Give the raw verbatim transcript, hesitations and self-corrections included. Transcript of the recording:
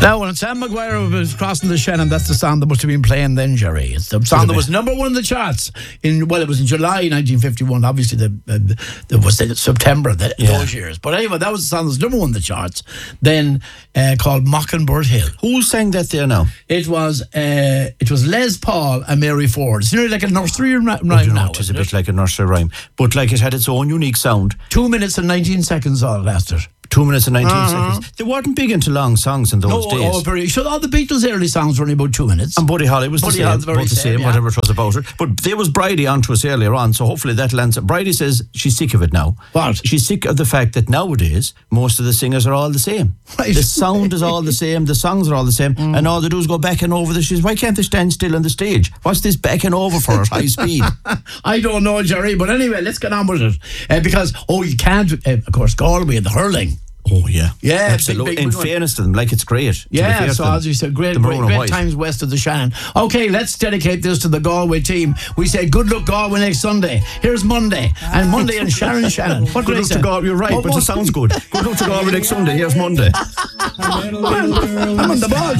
Now, when Sam Maguire was crossing the Shannon, that's the song that must have been playing then, Jerry. It's the song that was number one in the charts in, well, it was in July nineteen fifty-one. Obviously, the uh, it was September the, yeah. those years. But anyway, that was the song that was number one in the charts. Then uh, called Mockingbird Hill. Who sang that there now? It was uh, it was Les Paul and Mary Ford. It's nearly like a nursery rhyme oh, you know, now. It is a bit like a nursery rhyme, but like it had its own unique sound. Two minutes and nineteen seconds all it lasted. Two minutes and nineteen uh-huh. seconds. They weren't big into long songs in those no, days. Oh, very. So all the Beatles' early songs were only about two minutes. And Buddy Holly was Buddy the same, very about the same, same yeah. whatever it was about it. But there was Bridie on to us earlier on, so hopefully that'll answer. Bridie says she's sick of it now. What? She's sick of the fact that nowadays most of the singers are all the same. Right. The sound is all the same, the songs are all the same, mm. and all they do is go backing over the shoes. Why can't they stand still on the stage? What's this backing over for at high speed? I don't know, Jerry, but anyway, let's get on with it. Uh, because, oh, you can't, uh, of course, Galway and the hurling. Oh, yeah. Yeah, absolutely. Big, big, in fairness to them, like it's great. Yeah, so as you said, great, great, great times west of the Shannon. Okay, let's dedicate this to the Galway team. We say good luck Galway next Sunday. Here's Monday, and Monday in Sharon Shannon. What good luck to Galway, you're right, oh, but it sounds good. Good luck to Galway next Sunday. Here's Monday. I'm on the ball.